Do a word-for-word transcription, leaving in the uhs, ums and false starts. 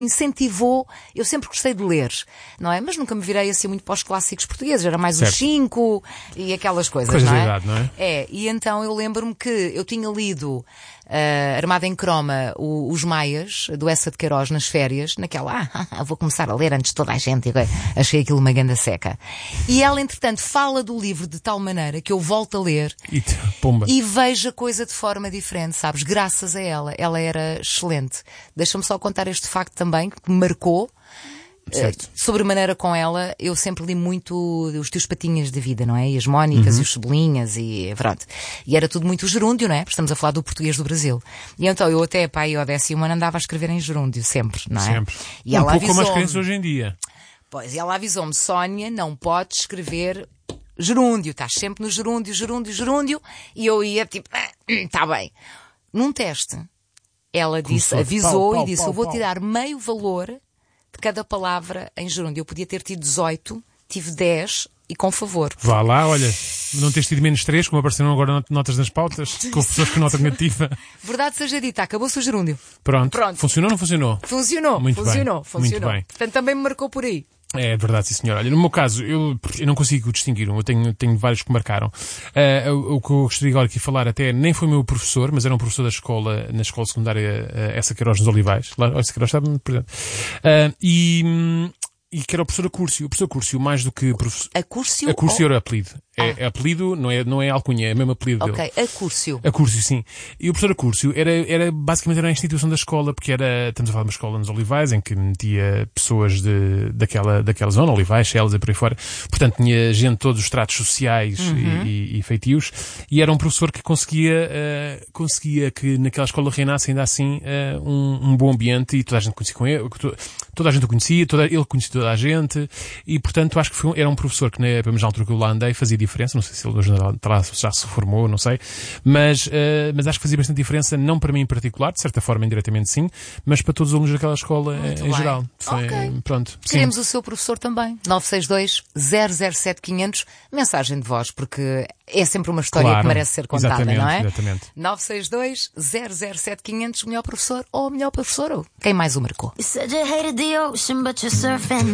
incentivou, eu sempre gostei de ler, não é? Mas nunca me virei assim muito para os clássicos portugueses, era mais certo. Os cinco e aquelas coisas, Coisas não da é? idade, não é? É, e então eu lembro-me que eu tinha lido uh, Armada em Croma, o, Os Maias, do Essa de Queiroz, nas férias, naquela, ah, vou começar a ler antes de toda a gente, e achei aquilo uma ganda seca. E ela, entretanto, fala do livro de tal maneira que eu volto a ler E, pumba. e vejo a coisa de forma diferente, sabes? Graças a ela, ela era excelente. Deixa-me só contar este facto também, que me marcou. Certo. Uh, sobremaneira com ela, eu sempre li muito os Teus Patinhas da vida, não é? E as Mónicas Uhum. e os Cebolinhas e pronto. E era tudo muito gerúndio, não é? Porque estamos a falar do português do Brasil. E então eu até, pá, ao décimo ano andava a escrever em gerúndio, sempre, não é? Sempre. E Um ela pouco como as avisou-me. crianças hoje em dia. Pois, e ela avisou-me, Sónia, não podes escrever gerúndio, estás sempre no gerúndio, gerúndio, gerúndio. E eu ia tipo, está bem. Num teste, ela disse, Começou. avisou Pau, pau, e disse, pau, eu vou pau. tirar meio valor de cada palavra em gerúndio. Eu podia ter tido dezoito, tive dez e com favor. Vá lá, olha, não tens tido menos três, como apareceram agora notas nas pautas, com pessoas com nota negativa. Verdade seja dita, acabou-se o gerúndio. Pronto. Pronto. Funcionou ou não funcionou? Funcionou, Muito funcionou, bem, funcionou. muito bem. Portanto, também me marcou por aí. É verdade, sim senhor. Olha, no meu caso, eu, eu não consigo distinguir um, eu tenho, tenho vários que marcaram. Uh, o, o que eu gostaria agora aqui de falar até nem foi meu professor, mas era um professor da escola, na escola secundária uh, Essa Queiroz nos Olivais. Lá, Essa Queiroz estava presente. Uh, e, hum, e que era o professor Acúrcio. O professor Acúrcio, mais do que professor... Acúrcio? Acúrcio ou... era apelido. É, Ah. apelido, não é, não é alcunha, é mesmo apelido dele. Ok, Acúrcio. Acúrcio, sim. E o professor Acúrcio era, era basicamente era a instituição da escola, porque era, estamos a falar de uma escola nos Olivais, em que metia pessoas de, daquela, daquela zona, Olivais, Chelas e por aí fora. Portanto, tinha gente de todos os tratos sociais Uhum. e, e, e feitios. E era um professor que conseguia, uh, conseguia que naquela escola reinasse ainda assim uh, um, um bom ambiente e toda a gente conhecia com ele, toda, toda a gente o conhecia, toda, ele conhecia toda a gente. E, portanto, acho que foi um, era um professor que, na, pelo menos na altura que eu lá andei, fazia diferença. Não sei se ele hoje já se formou, não sei. Mas, uh, mas acho que fazia bastante diferença, não para mim em particular, de certa forma, indiretamente sim, mas para todos os alunos daquela escola Muito em bem. geral. Foi, Ok. pronto. Sim. Queremos o seu professor também. nove seis dois, zero zero sete, quinhentos. Mensagem de voz, porque é sempre uma história Claro. que merece ser contada, Exatamente, não é? exatamente. nove seis dois, zero zero sete, quinhentos. Melhor professor ou melhor professora? Quem mais o marcou? You said you hated the ocean, but you're surfing